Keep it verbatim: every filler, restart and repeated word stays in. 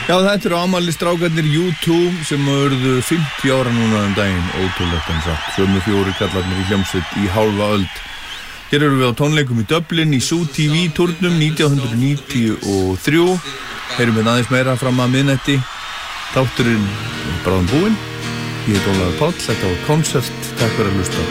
Já, þetta eru afmælisstrákarnir U two sem urðu fimmtíu ára núna um daginn, ótrúlegt en satt. Sömu fjóri kallarnir í hljómsveit í hálfa öld. Hér eru við á tónleikum í Dublin í Zoo T V-turnum nítján hundruð níutíu og þrjú. Heyrum við aðeins meira fram að miðnætti. Þátturinn er bráðum búinn. Ég heit Ólafur Páll, þetta var Konsert. Takk fyrir að hlusta.